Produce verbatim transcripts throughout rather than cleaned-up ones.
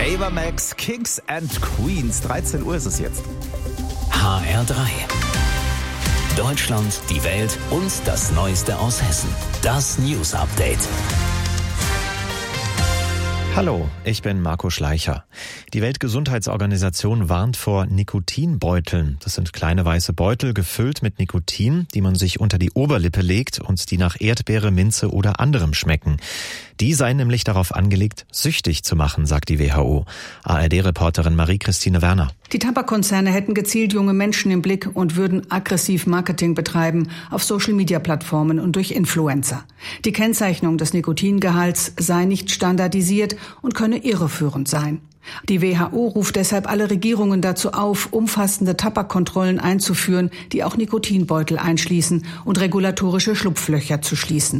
Ava Max, Kings and Queens. dreizehn Uhr ist es jetzt. H R drei. Deutschland, die Welt und das Neueste aus Hessen. Das News Update. Hallo, ich bin Marco Schleicher. Die Weltgesundheitsorganisation warnt vor Nikotinbeuteln. Das sind kleine weiße Beutel gefüllt mit Nikotin, die man sich unter die Oberlippe legt und die nach Erdbeere, Minze oder anderem schmecken. Die seien nämlich darauf angelegt, süchtig zu machen, sagt die W H O. A R D-Reporterin Marie-Christine Werner. Die Tabakkonzerne hätten gezielt junge Menschen im Blick und würden aggressiv Marketing betreiben auf Social-Media-Plattformen und durch Influencer. Die Kennzeichnung des Nikotingehalts sei nicht standardisiert und könne irreführend sein. Die W H O ruft deshalb alle Regierungen dazu auf, umfassende Tabakkontrollen einzuführen, die auch Nikotinbeutel einschließen und regulatorische Schlupflöcher zu schließen.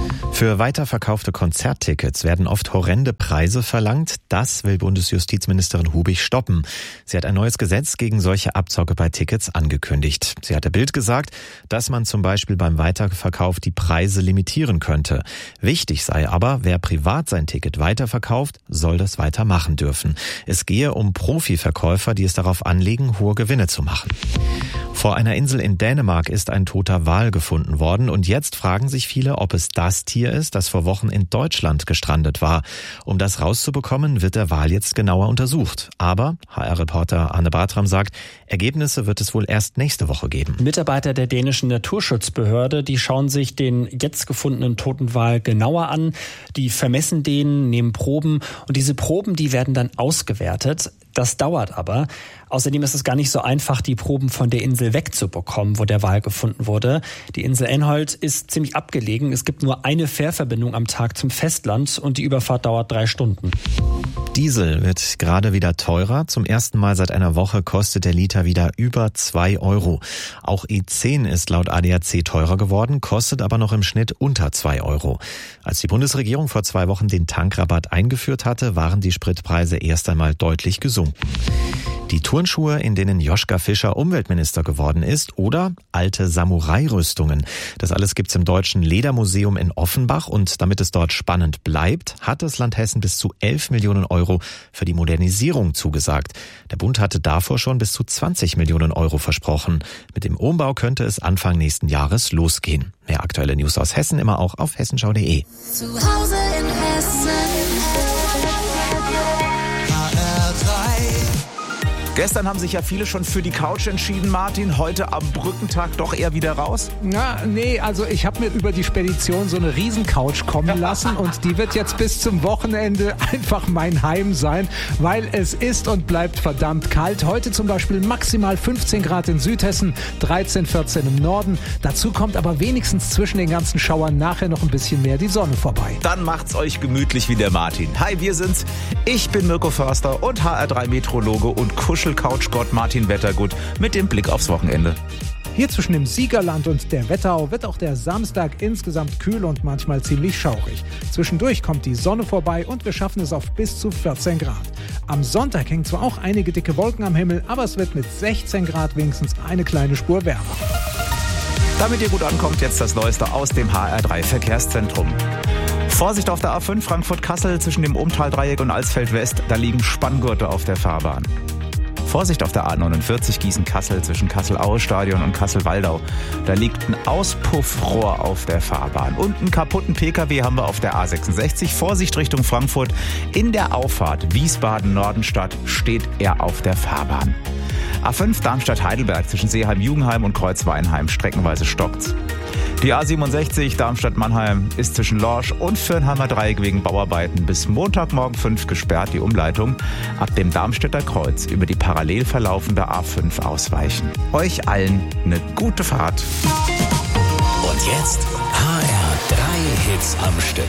Für weiterverkaufte Konzerttickets werden oft horrende Preise verlangt. Das will Bundesjustizministerin Hubig stoppen. Sie hat ein neues Gesetz gegen solche Abzocke bei Tickets angekündigt. Sie hat der Bild gesagt, dass man zum Beispiel beim Weiterverkauf die Preise limitieren könnte. Wichtig sei aber, wer privat sein Ticket weiterverkauft, soll das weitermachen dürfen. Es gehe um Profiverkäufer, die es darauf anlegen, hohe Gewinne zu machen. Vor einer Insel in Dänemark ist ein toter Wal gefunden worden und jetzt fragen sich viele, ob es das Tier ist, das vor Wochen in Deutschland gestrandet war. Um das rauszubekommen, wird der Wal jetzt genauer untersucht. Aber H R-Reporter Anne Bartram sagt, Ergebnisse wird es wohl erst nächste Woche geben. Mitarbeiter der dänischen Naturschutzbehörde, die schauen sich den jetzt gefundenen toten Wal genauer an. Die vermessen den, nehmen Proben und diese Proben, die werden dann ausgewertet. Das dauert aber. Außerdem ist es gar nicht so einfach, die Proben von der Insel wegzubekommen, wo der Wal gefunden wurde. Die Insel Enholt ist ziemlich abgelegen. Es gibt nur eine Fährverbindung am Tag zum Festland und die Überfahrt dauert drei Stunden. Diesel wird gerade wieder teurer. Zum ersten Mal seit einer Woche kostet der Liter wieder über zwei Euro. Auch E zehn ist laut A D A C teurer geworden, kostet aber noch im Schnitt unter zwei Euro. Als die Bundesregierung vor zwei Wochen den Tankrabatt eingeführt hatte, waren die Spritpreise erst einmal deutlich gesunken. Die Turnschuhe, in denen Joschka Fischer Umweltminister geworden ist, oder alte Samurai-Rüstungen. Das alles gibt's im Deutschen Ledermuseum in Offenbach und damit es dort spannend bleibt, hat das Land Hessen bis zu elf Millionen Euro für die Modernisierung zugesagt. Der Bund hatte davor schon bis zu zwanzig Millionen Euro versprochen. Mit dem Umbau könnte es Anfang nächsten Jahres losgehen. Mehr aktuelle News aus Hessen immer auch auf hessenschau punkt de. Zu Hause in Hessen. Gestern haben sich ja viele schon für die Couch entschieden, Martin. Heute am Brückentag doch eher wieder raus? Na, nee, also ich habe mir über die Spedition so eine Riesencouch kommen lassen und die wird jetzt bis zum Wochenende einfach mein Heim sein, weil es ist und bleibt verdammt kalt. Heute zum Beispiel maximal fünfzehn Grad in Südhessen, dreizehn, vierzehn im Norden. Dazu kommt aber wenigstens zwischen den ganzen Schauern nachher noch ein bisschen mehr die Sonne vorbei. Dann macht's euch gemütlich wie der Martin. Hi, wir sind's. Ich bin Mirko Förster und H R drei Meteorologe und Kuschel Couchgott Martin Wettergut mit dem Blick aufs Wochenende. Hier zwischen dem Siegerland und der Wetterau wird auch der Samstag insgesamt kühl und manchmal ziemlich schaurig. Zwischendurch kommt die Sonne vorbei und wir schaffen es auf bis zu vierzehn Grad. Am Sonntag hängen zwar auch einige dicke Wolken am Himmel, aber es wird mit sechzehn Grad wenigstens eine kleine Spur wärmer. Damit ihr gut ankommt, jetzt das Neueste aus dem H R drei Verkehrszentrum. Vorsicht auf der A fünf Frankfurt-Kassel zwischen dem Ommtal-Dreieck und Alsfeld-West, da liegen Spanngurte auf der Fahrbahn. Vorsicht auf der A neunundvierzig Gießen-Kassel zwischen Kassel-Aue-Stadion und Kassel-Waldau. Da liegt ein Auspuffrohr auf der Fahrbahn. Und einen kaputten Pkw haben wir auf der A sechsundsechzig. Vorsicht Richtung Frankfurt. In der Auffahrt Wiesbaden-Nordenstadt steht er auf der Fahrbahn. A fünf Darmstadt-Heidelberg zwischen Seeheim-Jugendheim und Kreuzweinheim. Streckenweise stockt's. Die A siebenundsechzig Darmstadt-Mannheim ist zwischen Lorsch und Fürnheimer Dreieck wegen Bauarbeiten bis Montagmorgen fünf gesperrt. Die Umleitung ab dem Darmstädter Kreuz über die parallel verlaufende A fünf ausweichen. Euch allen eine gute Fahrt. Und jetzt H R drei Hits am Stück.